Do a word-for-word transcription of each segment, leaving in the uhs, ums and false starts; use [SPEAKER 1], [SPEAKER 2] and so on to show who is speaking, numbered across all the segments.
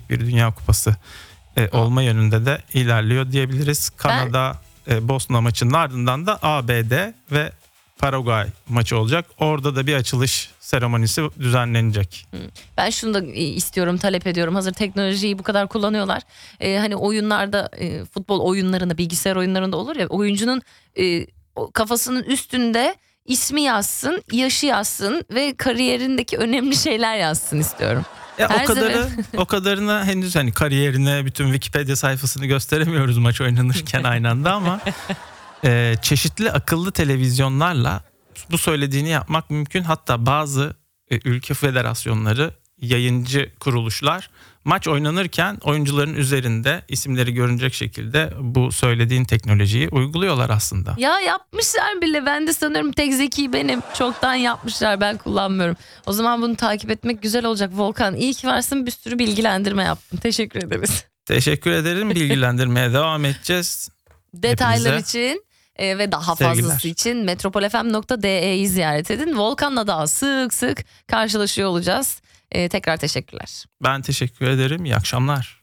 [SPEAKER 1] gerçek bir Dünya Kupası e, olma yönünde de ilerliyor diyebiliriz. Kanada e, Bosna maçının ardından da A B D ve Paraguay maçı olacak. Orada da bir açılış seremonisi düzenlenecek.
[SPEAKER 2] Ben şunu da istiyorum, talep ediyorum. Hazır teknolojiyi bu kadar kullanıyorlar. Ee, hani oyunlarda, e, futbol oyunlarında, bilgisayar oyunlarında olur ya, oyuncunun e, kafasının üstünde ismi yazsın, yaşı yazsın ve kariyerindeki önemli şeyler yazsın istiyorum.
[SPEAKER 1] Ya o kadarı o kadarına henüz hani kariyerine bütün Wikipedia sayfasını gösteremiyoruz maç oynanırken aynı anda ama e, çeşitli akıllı televizyonlarla bu söylediğini yapmak mümkün. Hatta bazı e, ülke federasyonları, yayıncı kuruluşlar maç oynanırken oyuncuların üzerinde isimleri görünecek şekilde bu söylediğin teknolojiyi uyguluyorlar aslında.
[SPEAKER 2] Ya yapmışlar bile. Ben de sanıyorum tek zeki benim. Çoktan yapmışlar, ben kullanmıyorum. O zaman bunu takip etmek güzel olacak. Volkan, iyi ki varsın, bir sürü bilgilendirme yaptın. Teşekkür ederiz.
[SPEAKER 1] Teşekkür ederim. Bilgilendirmeye devam edeceğiz.
[SPEAKER 2] Detaylar
[SPEAKER 1] Hepinize
[SPEAKER 2] için e, ve daha
[SPEAKER 1] sevgiler.
[SPEAKER 2] fazlası için metropolfm nokta de'yi ziyaret edin. Volkan'la daha sık sık karşılaşıyor olacağız. E, tekrar teşekkürler.
[SPEAKER 1] Ben teşekkür ederim. İyi akşamlar.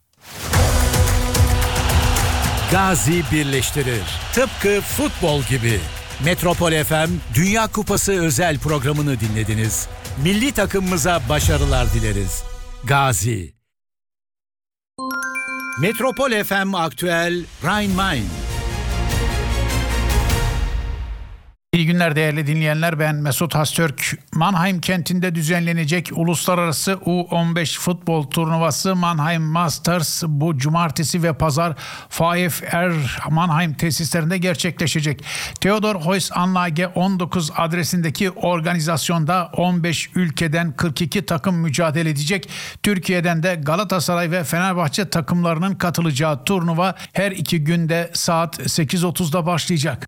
[SPEAKER 3] Gazi birleştirir. Tıpkı futbol gibi. Metropol F M Dünya Kupası özel programını dinlediniz. Milli takımımıza başarılar dileriz. Gazi. Metropol F M Aktüel Rhein-Main.
[SPEAKER 4] İyi günler değerli dinleyenler, ben Mesut Hastürk. Mannheim kentinde düzenlenecek Uluslararası U on beş futbol turnuvası Mannheim Masters bu cumartesi ve pazar V F R Mannheim tesislerinde gerçekleşecek. Theodor Heuss Anlage on dokuz adresindeki organizasyonda on beş ülkeden kırk iki takım mücadele edecek. Türkiye'den de Galatasaray ve Fenerbahçe takımlarının katılacağı turnuva her iki günde saat sekiz otuzda başlayacak.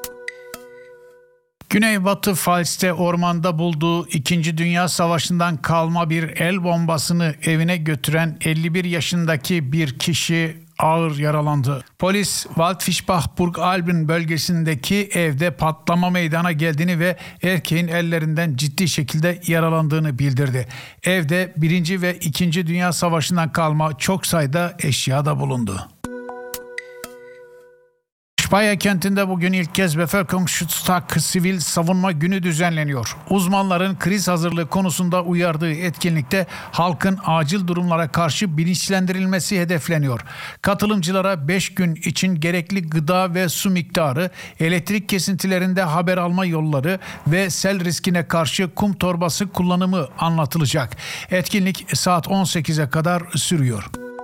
[SPEAKER 4] Güneybatı Pfalz'te ormanda bulduğu İkinci Dünya Savaşı'ndan kalma bir el bombasını evine götüren elli bir yaşındaki bir kişi ağır yaralandı. Polis Waldfischbach-Burgalben bölgesindeki evde patlama meydana geldiğini ve erkeğin ellerinden ciddi şekilde yaralandığını bildirdi. Evde Birinci ve İkinci Dünya Savaşı'ndan kalma çok sayıda eşya da bulundu. Speyer kentinde bugün ilk kez Bevölkerungsschutztag Sivil Savunma Günü düzenleniyor. Uzmanların kriz hazırlığı konusunda uyardığı etkinlikte halkın acil durumlara karşı bilinçlendirilmesi hedefleniyor. Katılımcılara beş gün için gerekli gıda ve su miktarı, elektrik kesintilerinde haber alma yolları ve sel riskine karşı kum torbası kullanımı anlatılacak. Etkinlik saat on sekize kadar sürüyor.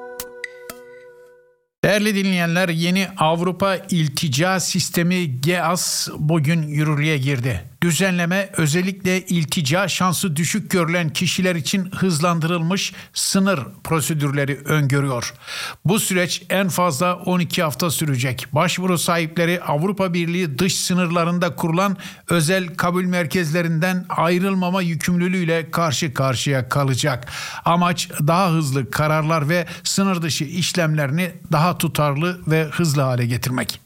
[SPEAKER 4] Değerli dinleyenler, yeni Avrupa İltica Sistemi G A S bugün yürürlüğe girdi. Düzenleme özellikle iltica şansı düşük görülen kişiler için hızlandırılmış sınır prosedürleri öngörüyor. Bu süreç en fazla on iki hafta sürecek. Başvuru sahipleri Avrupa Birliği dış sınırlarında kurulan özel kabul merkezlerinden ayrılmama yükümlülüğüyle karşı karşıya kalacak. Amaç daha hızlı kararlar ve sınır dışı işlemlerini daha tutarlı ve hızlı hale getirmek.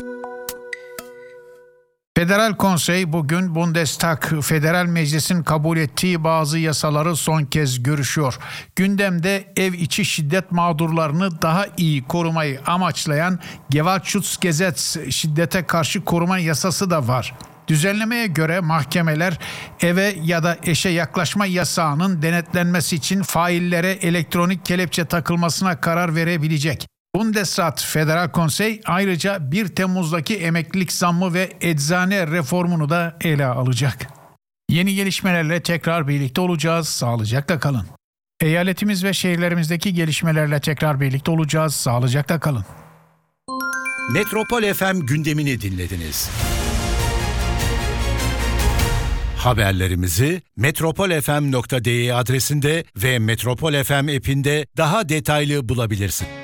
[SPEAKER 4] Federal Konsey bugün Bundestag Federal Meclis'in kabul ettiği bazı yasaları son kez görüşüyor. Gündemde ev içi şiddet mağdurlarını daha iyi korumayı amaçlayan Gewaltschutzgesetz, şiddete karşı koruma yasası da var. Düzenlemeye göre mahkemeler eve ya da eşe yaklaşma yasağının denetlenmesi için faillere elektronik kelepçe takılmasına karar verebilecek. Bundesrat Federal Konsey ayrıca bir Temmuz'daki emeklilik zammı ve eczane reformunu da ele alacak. Yeni gelişmelerle tekrar birlikte olacağız. Sağlıcakla kalın. Eyaletimiz ve şehirlerimizdeki gelişmelerle tekrar birlikte olacağız. Sağlıcakla kalın.
[SPEAKER 3] Metropol F M gündemini dinlediniz. Haberlerimizi metropolfm nokta de adresinde ve Metropol F M app'inde daha detaylı bulabilirsin.